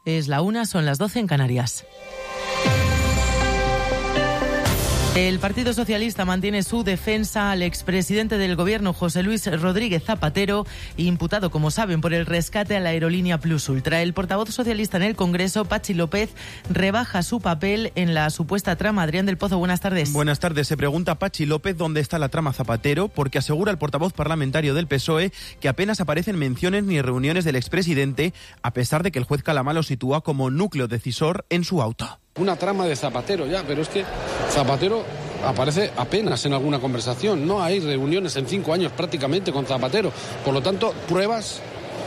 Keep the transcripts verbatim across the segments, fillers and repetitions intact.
Es la una, son las doce en Canarias. El Partido Socialista mantiene su defensa al expresidente del Gobierno, José Luis Rodríguez Zapatero, imputado, como saben, por el rescate a la aerolínea Plus Ultra. El portavoz socialista en el Congreso, Patxi López, rebaja su papel en la supuesta trama. Adrián del Pozo, buenas tardes. Buenas tardes. Se pregunta Patxi López dónde está la trama Zapatero, porque asegura el portavoz parlamentario del P S O E que apenas aparecen menciones ni reuniones del expresidente, a pesar de que el juez Calamá lo sitúa como núcleo decisor en su auto. Una trama de Zapatero ya, pero es que Zapatero aparece apenas en alguna conversación. No hay reuniones en cinco años prácticamente con Zapatero. Por lo tanto, pruebas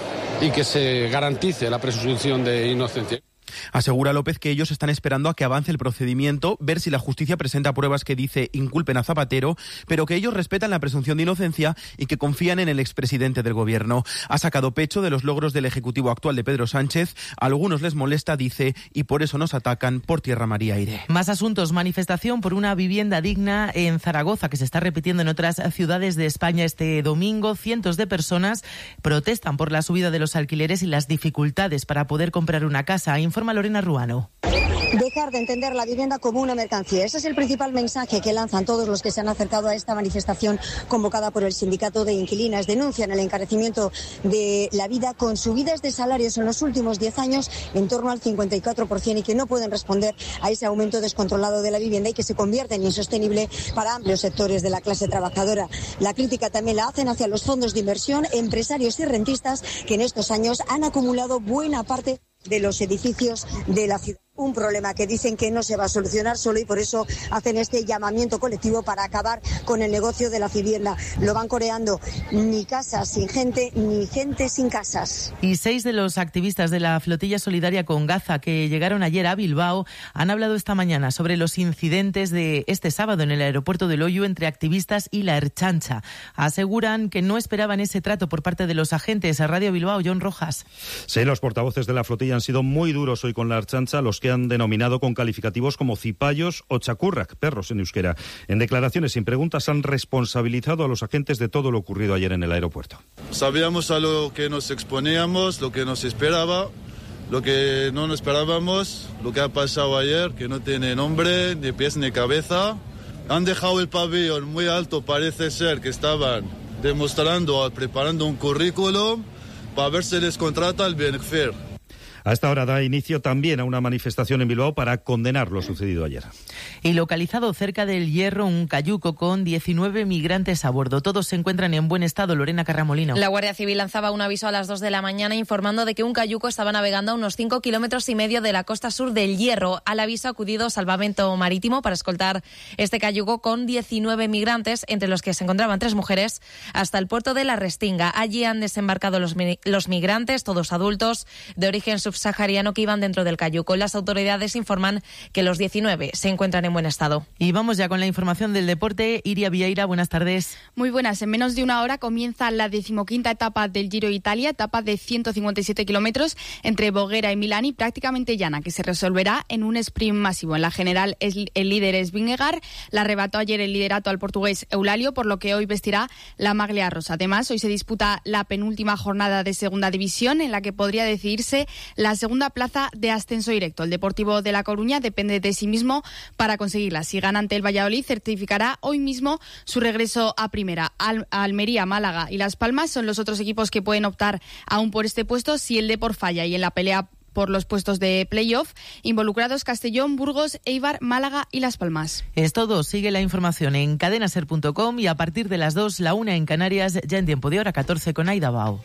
y que se garantice la presunción de inocencia. Asegura López que ellos están esperando a que avance el procedimiento, ver si la justicia presenta pruebas que dice inculpen a Zapatero, pero que ellos respetan la presunción de inocencia y que confían en el expresidente del Gobierno. Ha sacado pecho de los logros del Ejecutivo actual de Pedro Sánchez. A algunos les molesta, dice, y por eso nos atacan por tierra, mar y aire. Más asuntos. Manifestación por una vivienda digna en Zaragoza, que se está repitiendo en otras ciudades de España este domingo. Cientos de personas protestan por la subida de los alquileres y las dificultades para poder comprar una casa. Informa Lorena Ruano. Dejar de entender la vivienda como una mercancía. Ese es el principal mensaje que lanzan todos los que se han acercado a esta manifestación convocada por el Sindicato de Inquilinas. Denuncian el encarecimiento de la vida con subidas de salarios en los últimos diez años en torno al cincuenta y cuatro por ciento y que no pueden responder a ese aumento descontrolado de la vivienda y que se convierte en insostenible para amplios sectores de la clase trabajadora. La crítica también la hacen hacia los fondos de inversión, empresarios y rentistas que en estos años han acumulado buena parte de los edificios de la ciudad. Un problema que dicen que no se va a solucionar solo y por eso hacen este llamamiento colectivo para acabar con el negocio de la vivienda. Lo van coreando, ni casas sin gente, ni gente sin casas. Y seis de los activistas de la flotilla solidaria con Gaza que llegaron ayer a Bilbao han hablado esta mañana sobre los incidentes de este sábado en el aeropuerto de Loiu entre activistas y la Ertzaintza. Aseguran que no esperaban ese trato por parte de los agentes. A Radio Bilbao, John Rojas. Sí, los portavoces de la flotilla han sido muy duros hoy con la Ertzaintza, los que han denominado con calificativos como cipayos o chacurrak, perros en euskera. En declaraciones sin preguntas han responsabilizado a los agentes de todo lo ocurrido ayer en el aeropuerto. Sabíamos a lo que nos exponíamos, lo que nos esperaba, lo que no nos esperábamos, lo que ha pasado ayer, que no tiene nombre, ni pies ni cabeza. Han dejado el pabellón muy alto, parece ser que estaban demostrando, preparando un currículum para ver si les contrata el Benfer. A esta hora da inicio también a una manifestación en Bilbao para condenar lo sucedido ayer. Y localizado cerca del Hierro un cayuco con diecinueve migrantes a bordo. Todos se encuentran en buen estado. Lorena Carramolino. La Guardia Civil lanzaba un aviso a las dos de la mañana informando de que un cayuco estaba navegando a unos cinco kilómetros y medio de la costa sur del Hierro. Al aviso ha acudido Salvamento Marítimo para escoltar este cayuco con diecinueve migrantes, entre los que se encontraban tres mujeres, hasta el puerto de La Restinga. Allí han desembarcado los, los migrantes, todos adultos, de origen subsahariano, que iban dentro del cayuco. Las autoridades informan que los diecinueve se encuentran en buen estado. Y vamos ya con la información del deporte. Iria Vieira, buenas tardes. Muy buenas. En menos de una hora comienza la decimoquinta etapa del Giro de Italia, etapa de ciento cincuenta y siete kilómetros entre Voghera y Milán y prácticamente llana, que se resolverá en un sprint masivo. En la general el líder es Vingegaard, le arrebató ayer el liderato al portugués Eulalio, por lo que hoy vestirá la maglia rosa. Además, hoy se disputa la penúltima jornada de segunda división, en la que podría decidirse la segunda plaza de ascenso directo. El Deportivo de La Coruña depende de sí mismo para conseguirla. Si gana ante el Valladolid, certificará hoy mismo su regreso a primera. Al- Almería, Málaga y Las Palmas son los otros equipos que pueden optar aún por este puesto si el Depor falla, y en la pelea por los puestos de playoff involucrados Castellón, Burgos, Eibar, Málaga y Las Palmas. Es todo. Sigue la información en cadenaser punto com y a partir de las dos, la una en Canarias, ya en tiempo de hora catorce con Aida Bao.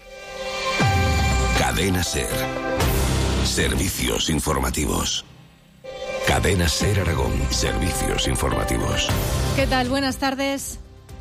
Cadena Ser. Servicios informativos. Cadena Ser Aragón. Servicios informativos. ¿Qué tal? Buenas tardes.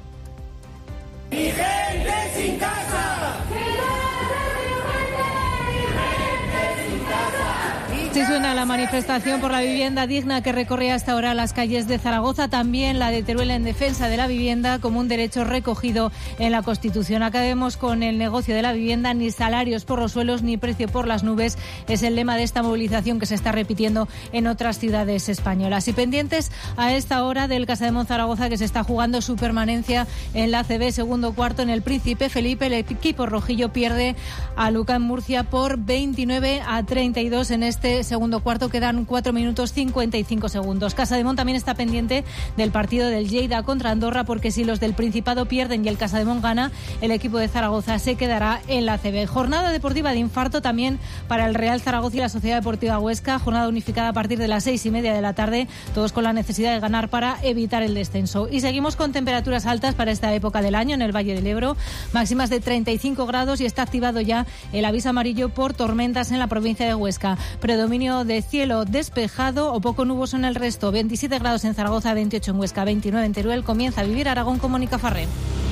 ¡Mi gente sin casa! ¡Mi gente sin casa! ¡Mi Sí suena la manifestación por la vivienda digna que recorre hasta ahora las calles de Zaragoza, también la de Teruel en defensa de la vivienda como un derecho recogido en la Constitución. Acabemos con el negocio de la vivienda, ni salarios por los suelos ni precio por las nubes, es el lema de esta movilización que se está repitiendo en otras ciudades españolas. Y pendientes a esta hora del Casademón Zaragoza, que se está jugando su permanencia en la A C B, segundo cuarto en el Príncipe Felipe. El equipo rojillo pierde a Lucán Murcia por veintinueve a treinta y dos en este segundo cuarto. Quedan cuatro minutos cincuenta y cinco segundos. Casademón también está pendiente del partido del Lleida contra Andorra, porque si los del Principado pierden y el Casademón gana, el equipo de Zaragoza se quedará en la A C B. Jornada deportiva de infarto también para el Real Zaragoza y la Sociedad Deportiva Huesca. Jornada unificada a partir de las seis y media de la tarde, todos con la necesidad de ganar para evitar el descenso. Y seguimos con temperaturas altas para esta época del año en el Valle del Ebro, máximas de treinta y cinco grados, y está activado ya el aviso amarillo por tormentas en la provincia de Huesca. Predominio de cielo despejado o poco nuboso en el resto. veintisiete grados en Zaragoza, veintiocho en Huesca, veintinueve en Teruel. Comienza a vivir Aragón con Mónica Farré.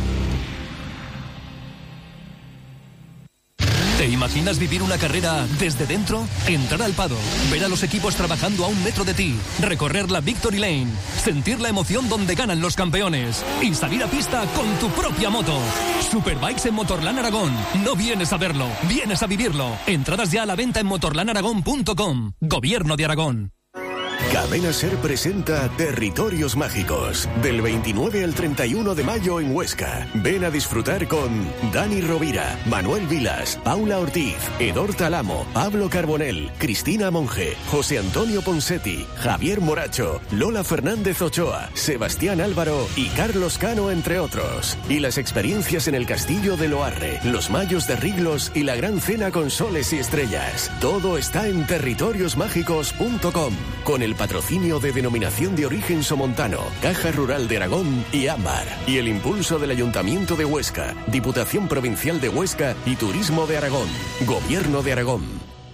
¿Te imaginas vivir una carrera desde dentro? Entrar al paddock, ver a los equipos trabajando a un metro de ti, recorrer la Victory Lane, sentir la emoción donde ganan los campeones y salir a pista con tu propia moto. Superbikes en Motorland Aragón. No vienes a verlo, vienes a vivirlo. Entradas ya a la venta en motorland aragón punto com. Gobierno de Aragón. Cadena Ser presenta Territorios Mágicos, del veintinueve al treinta y uno de mayo en Huesca. Ven a disfrutar con Dani Rovira, Manuel Vilas, Paula Ortiz, Edor Talamo, Pablo Carbonell, Cristina Monge, José Antonio Ponsetti, Javier Moracho, Lola Fernández Ochoa, Sebastián Álvaro y Carlos Cano, entre otros. Y las experiencias en el Castillo de Loarre, los Mayos de Riglos y la gran cena con soles y estrellas. Todo está en territorios mágicos punto com, con el patrocinio de Denominación de Origen Somontano, Caja Rural de Aragón y Ámbar, y el impulso del Ayuntamiento de Huesca, Diputación Provincial de Huesca y Turismo de Aragón, Gobierno de Aragón.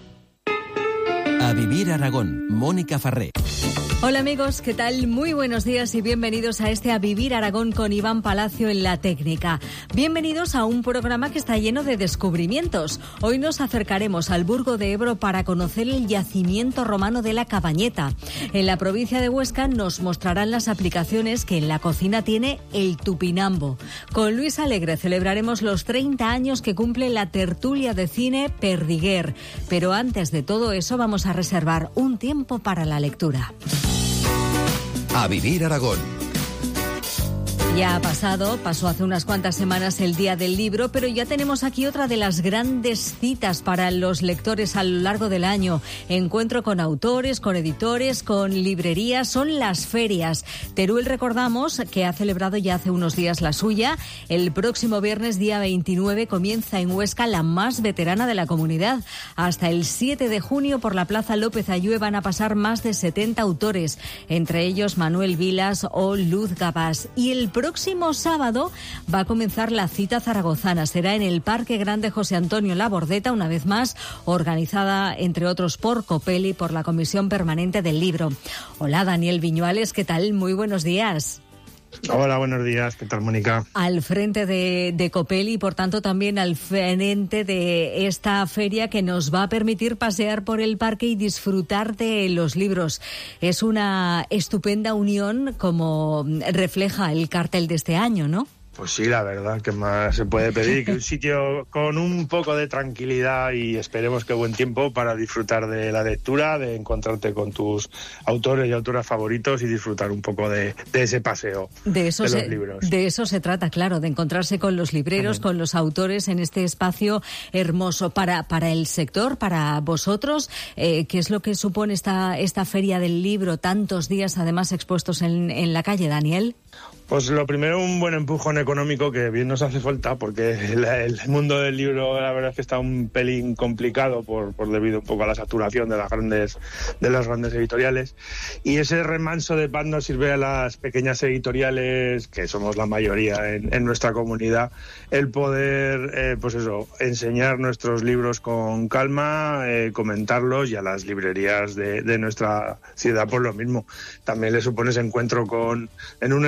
A Vivir Aragón, Mónica Farré. Hola amigos, ¿qué tal? Muy buenos días y bienvenidos a este A Vivir Aragón con Iván Palacio en la técnica. Bienvenidos a un programa que está lleno de descubrimientos. Hoy nos acercaremos al Burgo de Ebro para conocer el yacimiento romano de la Cabañeta. En la provincia de Huesca nos mostrarán las aplicaciones que en la cocina tiene el tupinambo. Con Luis Alegre celebraremos los treinta años que cumple la tertulia de cine Perdiguer. Pero antes de todo eso vamos a reservar un tiempo para la lectura. A Vivir Aragón. Ya ha pasado, pasó hace unas cuantas semanas el Día del Libro, pero ya tenemos aquí otra de las grandes citas para los lectores a lo largo del año. Encuentro con autores, con editores, con librerías, son las ferias. Teruel, recordamos, que ha celebrado ya hace unos días la suya. El próximo viernes, día veintinueve, comienza en Huesca la más veterana de la comunidad. Hasta el siete de junio por la Plaza López Ayue van a pasar más de setenta autores, entre ellos Manuel Vilas o Luz Gabás. Y el próximo sábado va a comenzar la cita zaragozana. Será en el Parque Grande José Antonio Labordeta, una vez más, organizada, entre otros, por Copeli, por la Comisión Permanente del Libro. Hola, Daniel Viñuales, ¿qué tal? Muy buenos días. Hola, buenos días. ¿Qué tal, Mónica? Al frente de, de Copeli y, por tanto, también al frente de esta feria que nos va a permitir pasear por el parque y disfrutar de los libros. Es una estupenda unión, como refleja el cartel de este año, ¿no? Pues sí, la verdad, que más se puede pedir que un sitio con un poco de tranquilidad y esperemos que buen tiempo para disfrutar de la lectura, de encontrarte con tus autores y autoras favoritos y disfrutar un poco de, de ese paseo de, eso de se, los libros. De eso se trata, claro, de encontrarse con los libreros, uh-huh. con los autores en este espacio hermoso para, para el sector, para vosotros. Eh, ¿Qué es lo que supone esta, esta feria del libro, tantos días además expuestos en, en la calle, Daniel? Pues lo primero, un buen empujón económico que bien nos hace falta, porque el, el mundo del libro la verdad es que está un pelín complicado por, por debido un poco a la saturación de las grandes de las grandes editoriales, y ese remanso de paz nos sirve a las pequeñas editoriales, que somos la mayoría en, en nuestra comunidad, el poder eh, pues eso, enseñar nuestros libros con calma, eh, comentarlos, y a las librerías de, de nuestra ciudad por lo mismo. También le supone ese encuentro con en un entorno un poco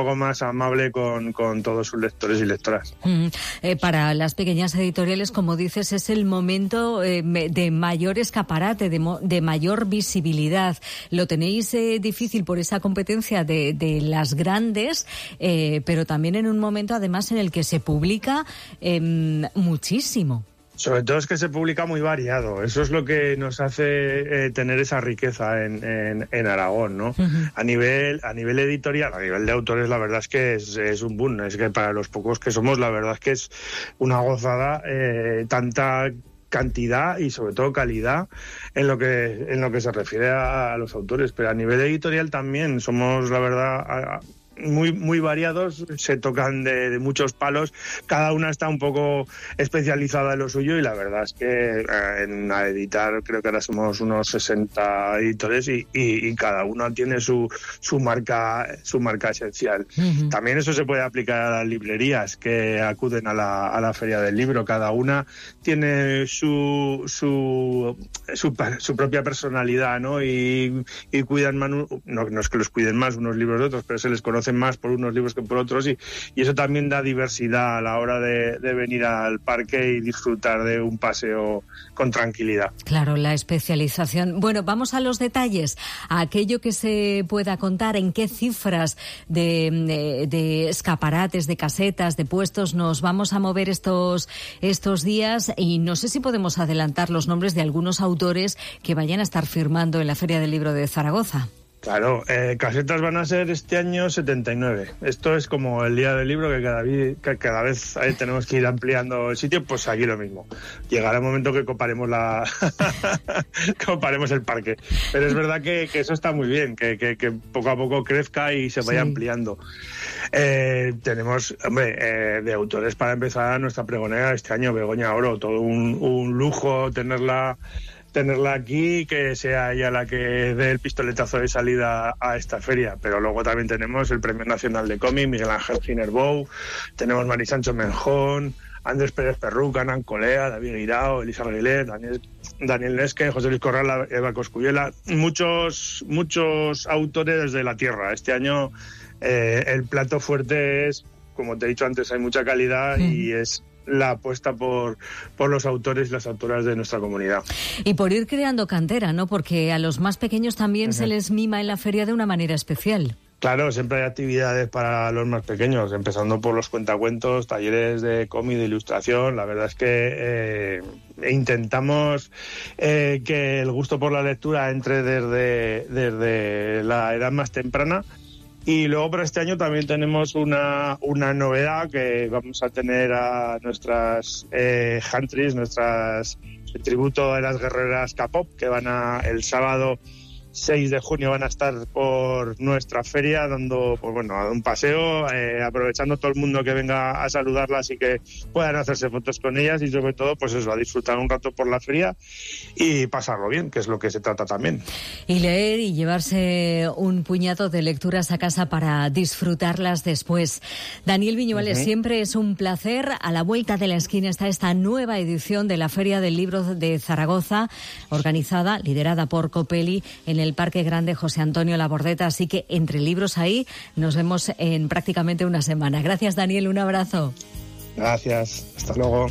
poco más amable con, con todos sus lectores y lectoras. Mm, eh, para las pequeñas editoriales, como dices, es el momento eh, de mayor escaparate, de, mo- de mayor visibilidad. Lo tenéis eh, difícil por esa competencia de, de las grandes, eh, pero también en un momento, además, en el que se publica eh, muchísimo. Sobre todo es que se publica muy variado. Eso es lo que nos hace eh, tener esa riqueza en, en, en Aragón, ¿no? Uh-huh. A nivel a nivel editorial, a nivel de autores, la verdad es que es, es un boom. Es que para los pocos que somos, la verdad es que es una gozada eh, tanta cantidad y sobre todo calidad en lo que en lo que se refiere a, a los autores. Pero a nivel editorial también somos, la verdad, a, a, muy muy variados, se tocan de, de muchos palos, cada una está un poco especializada en lo suyo y la verdad es que eh, en a editar creo que ahora somos unos sesenta editores y, y, y cada uno tiene su su marca su marca esencial. Uh-huh. También eso se puede aplicar a las librerías que acuden a la, a la Feria del Libro, cada una tiene su su su, su propia personalidad, ¿no? Y, y cuidan más, no, no es que los cuiden más unos libros de otros, pero se les conoce más por unos libros que por otros y, y eso también da diversidad a la hora de, de venir al parque y disfrutar de un paseo con tranquilidad. Claro, la especialización. Bueno, vamos a los detalles, a aquello que se pueda contar, en qué cifras de, de, de escaparates, de casetas, de puestos nos vamos a mover estos, estos días y no sé si podemos adelantar los nombres de algunos autores que vayan a estar firmando en la Feria del Libro de Zaragoza. Claro, eh, casetas van a ser este año setenta y nueve. Esto es como el día del libro, que cada, vi, que cada vez eh, tenemos que ir ampliando el sitio, pues aquí lo mismo. Llegará el momento que coparemos la coparemos el parque. Pero es verdad que, que eso está muy bien, que, que, que poco a poco crezca y se vaya sí. ampliando. Eh, tenemos, hombre, eh, de autores para empezar nuestra pregonera este año, Begoña Oro, todo un, un lujo tenerla tenerla aquí, que sea ella la que dé el pistoletazo de salida a esta feria. Pero luego también tenemos el Premio Nacional de Cómic, Miguel Ángel Ginerbou, tenemos Mari Sancho Menjón, Andrés Pérez Perruca, Hernán Colea, David Guirao, Elisa Aguilera, Daniel, Daniel Nesque, José Luis Corral, Eva Coscuyela, muchos, muchos autores de la tierra. Este año eh, el plato fuerte es, como te he dicho antes, hay mucha calidad mm. y es la apuesta por, por los autores y las autoras de nuestra comunidad. Y por ir creando cantera, ¿no? Porque a los más pequeños también uh-huh. se les mima en la feria de una manera especial. Claro, siempre hay actividades para los más pequeños, empezando por los cuentacuentos, talleres de cómic, de ilustración. La verdad es que eh, intentamos eh, que el gusto por la lectura entre desde, desde la edad más temprana. Y luego para este año también tenemos una, una novedad, que vamos a tener a nuestras eh, Huntries, nuestras el tributo de las guerreras K-pop, que van a el sábado seis de junio van a estar por nuestra feria dando, pues bueno, un paseo, eh, aprovechando todo el mundo que venga a saludarlas y que puedan hacerse fotos con ellas y sobre todo, pues eso, a disfrutar un rato por la feria y pasarlo bien, que es lo que se trata también. Y leer y llevarse un puñado de lecturas a casa para disfrutarlas después. Daniel Viñuales, uh-huh. siempre es un placer. A la vuelta de la esquina está esta nueva edición de la Feria del Libro de Zaragoza, organizada, liderada por Copeli, en el Parque Grande José Antonio Labordeta, así que entre libros ahí nos vemos en prácticamente una semana. Gracias, Daniel, un abrazo. Gracias, hasta luego.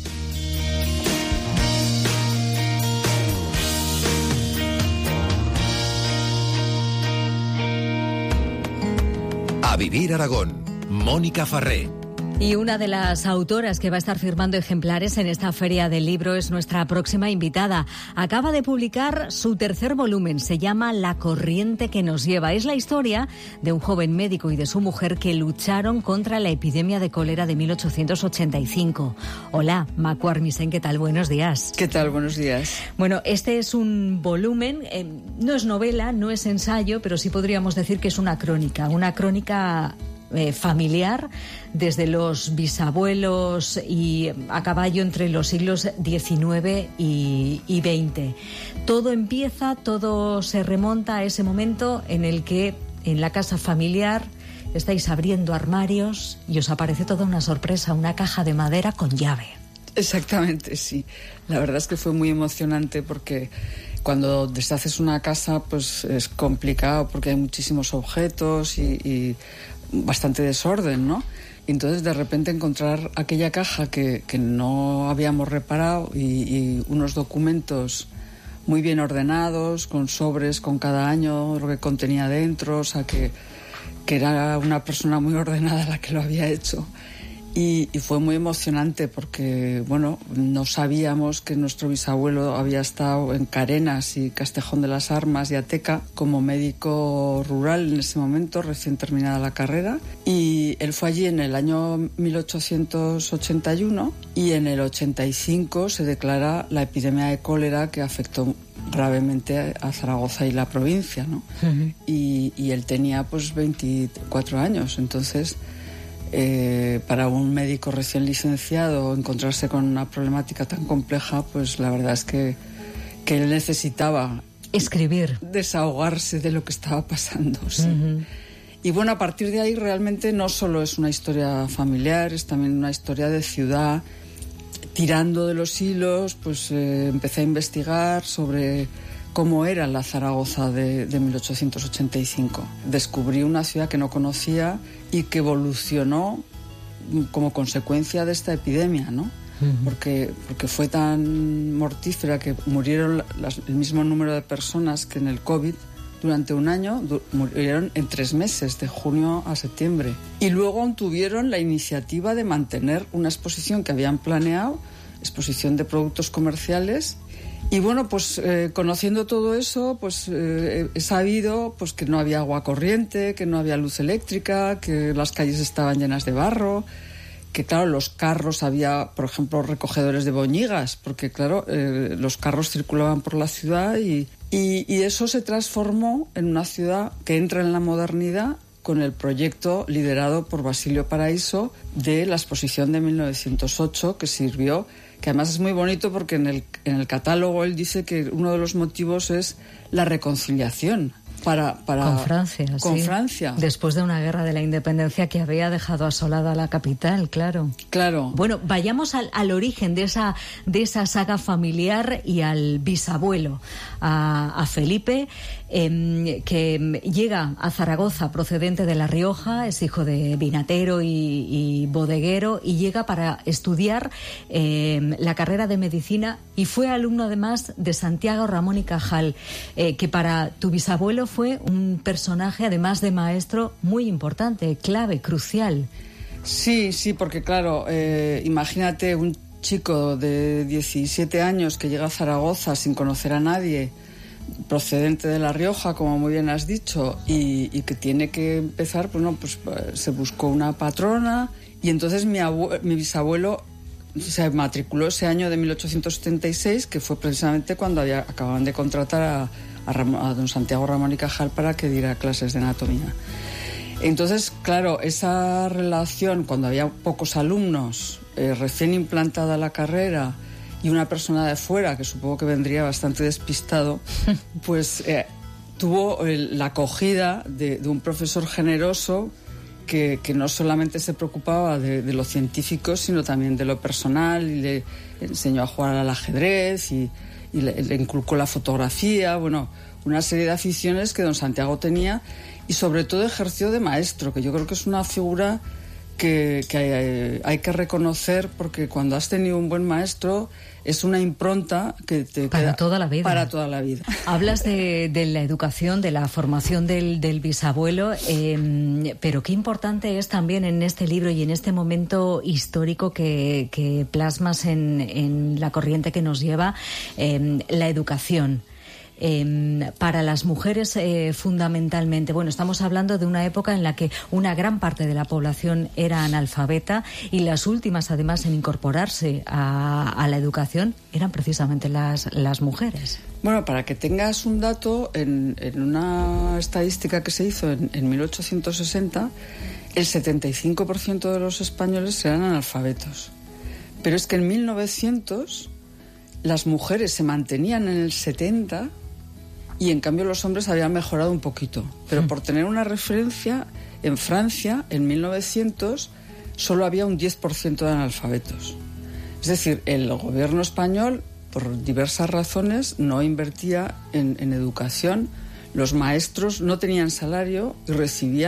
A Vivir Aragón, Mónica Farré. Y una de las autoras que va a estar firmando ejemplares en esta Feria del Libro es nuestra próxima invitada. Acaba de publicar su tercer volumen, se llama La corriente que nos lleva. Es la historia de un joven médico y de su mujer que lucharon contra la epidemia de cólera de mil ochocientos ochenta y cinco. Hola, Macu Armisen, ¿qué tal? Buenos días. ¿Qué tal? Buenos días. Bueno, este es un volumen, eh, no es novela, no es ensayo, pero sí podríamos decir que es una crónica, una crónica Eh, familiar desde los bisabuelos y a caballo entre los siglos diecinueve y, y veinte. Todo empieza, todo se remonta a ese momento en el que en la casa familiar estáis abriendo armarios y os aparece toda una sorpresa, una caja de madera con llave. Exactamente, sí. La verdad es que fue muy emocionante porque cuando deshaces una casa pues es complicado porque hay muchísimos objetos y, y bastante desorden, ¿no? Y entonces de repente encontrar aquella caja que, que no habíamos reparado y, y unos documentos muy bien ordenados, con sobres con cada año, lo que contenía dentro, o sea que, que era una persona muy ordenada la que lo había hecho. Y, y fue muy emocionante porque, bueno, no sabíamos que nuestro bisabuelo había estado en Carenas y Castejón de las Armas y Ateca como médico rural en ese momento, recién terminada la carrera. Y él fue allí en el año mil ochocientos ochenta y uno y en el ochenta y cinco se declara la epidemia de cólera que afectó gravemente a Zaragoza y la provincia, ¿no? Uh-huh. Y, y él tenía pues veinticuatro años, entonces... Eh, para un médico recién licenciado encontrarse con una problemática tan compleja, pues la verdad es que, que él necesitaba escribir, desahogarse de lo que estaba pasando, sí. Uh-huh. Y bueno, a partir de ahí realmente no solo es una historia familiar, es también una historia de ciudad. Tirando de los hilos, pues eh, empecé a investigar sobre cómo era la Zaragoza de, de mil ochocientos ochenta y cinco. Descubrí una ciudad que no conocía y que evolucionó como consecuencia de esta epidemia, ¿no? Uh-huh. Porque, porque fue tan mortífera que murieron las, el mismo número de personas que en el COVID durante un año, du- murieron en tres meses, de junio a septiembre. Y luego aún tuvieron la iniciativa de mantener una exposición que habían planeado, exposición de productos comerciales. Y bueno, pues eh, conociendo todo eso, pues eh, he sabido pues que no había agua corriente, que no había luz eléctrica, que las calles estaban llenas de barro, que claro, los carros, había, por ejemplo, recogedores de boñigas, porque claro, eh, los carros circulaban por la ciudad y, y, y eso se transformó en una ciudad que entra en la modernidad con el proyecto liderado por Basilio Paraíso de la exposición de mil novecientos ocho, que sirvió, que además es muy bonito porque en el, en el catálogo él dice que uno de los motivos es la reconciliación. Para, para, con Francia, con sí. Francia. Después de una guerra de la independencia que había dejado asolada la capital, claro. Claro. Bueno, vayamos al, al origen de esa, de esa saga familiar y al bisabuelo, a, a Felipe, eh, que llega a Zaragoza procedente de La Rioja, es hijo de vinatero y, y bodeguero, y llega para estudiar eh, la carrera de medicina y fue alumno además de Santiago Ramón y Cajal, eh, que para tu bisabuelo fue un personaje, además de maestro, muy importante, clave, crucial. Sí, sí, porque claro, eh, imagínate un chico de diecisiete años que llega a Zaragoza sin conocer a nadie, procedente de La Rioja, como muy bien has dicho, y, y que tiene que empezar, bueno, pues se buscó una patrona y entonces mi, abue- mi bisabuelo se matriculó ese año de mil ochocientos setenta y seis, que fue precisamente cuando había, acababan de contratar a A, Ram- a don Santiago Ramón y Cajal para que diera clases de anatomía. Entonces, claro, esa relación, cuando había pocos alumnos, eh, recién implantada la carrera, y una persona de fuera, que supongo que vendría bastante despistado, pues eh, tuvo el, la acogida de, de un profesor generoso que, que no solamente se preocupaba de, de lo científico, sino también de lo personal, y le enseñó a jugar al ajedrez y y le, le inculcó la fotografía, bueno, una serie de aficiones que don Santiago tenía y sobre todo ejerció de maestro, que yo creo que es una figura que, que hay, hay que reconocer, porque cuando has tenido un buen maestro es una impronta que te para queda toda la vida. Para toda la vida. Hablas de, de la educación, de la formación del, del bisabuelo, eh, pero qué importante es también en este libro y en este momento histórico que, que plasmas en, en La corriente que nos lleva, eh, la educación. Eh, para las mujeres eh, fundamentalmente. Bueno, estamos hablando de una época en la que una gran parte de la población era analfabeta y las últimas, además, en incorporarse a, a la educación eran precisamente las, las mujeres. Bueno, para que tengas un dato, en, en una estadística que se hizo en, en mil ochocientos sesenta, el setenta y cinco por ciento de los españoles eran analfabetos. Pero es que en mil novecientos las mujeres se mantenían en el setenta por ciento y en cambio los hombres habían mejorado un poquito. Pero por tener una referencia, en Francia, en mil novecientos, solo había un diez por ciento de analfabetos. Es decir, el gobierno español, por diversas razones, no invertía en, en educación. Los maestros no tenían salario y recibían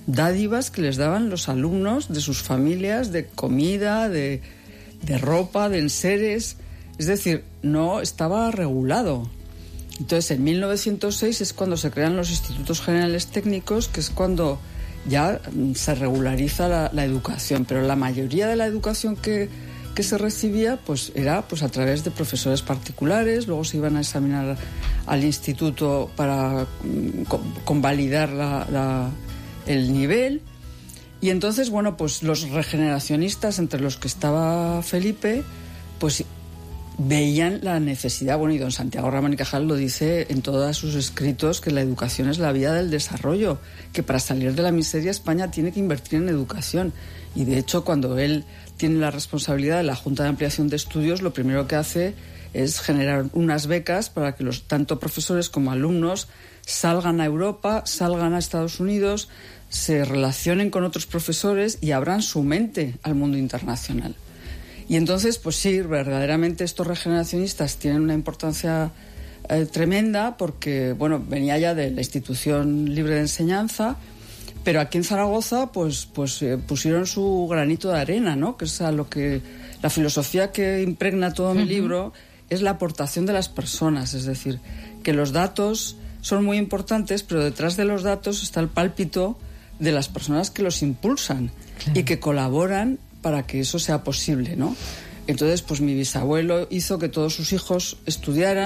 dádivas que les daban los alumnos de sus familias, de comida, de, de ropa, de enseres. Es decir, no estaba regulado. Entonces, en mil novecientos seis es cuando se crean los institutos generales técnicos, que es cuando ya se regulariza la, la educación. Pero la mayoría de la educación que, que se recibía pues era pues a través de profesores particulares. Luego se iban a examinar al instituto para convalidar la, la, el nivel. Y entonces, bueno, pues los regeneracionistas, entre los que estaba Felipe, pues veían la necesidad, bueno, y don Santiago Ramón y Cajal lo dice en todos sus escritos, que la educación es la vía del desarrollo, que para salir de la miseria España tiene que invertir en educación. Y de hecho, cuando él tiene la responsabilidad de la Junta de Ampliación de Estudios, lo primero que hace es generar unas becas para que los tanto profesores como alumnos salgan a Europa, salgan a Estados Unidos, se relacionen con otros profesores y abran su mente al mundo internacional. Y entonces, pues sí, verdaderamente estos regeneracionistas tienen una importancia eh, tremenda porque, bueno, venía ya de la institución libre de enseñanza, pero aquí en Zaragoza, pues, pues eh, pusieron su granito de arena, ¿no? Que es a lo que la filosofía que impregna todo uh-huh. mi libro es la aportación de las personas, es decir, que los datos son muy importantes, pero detrás de los datos está el pálpito de las personas que los impulsan claro. y que colaboran para que eso sea posible, ¿no? Entonces, pues mi bisabuelo hizo que todos sus hijos estudiaran.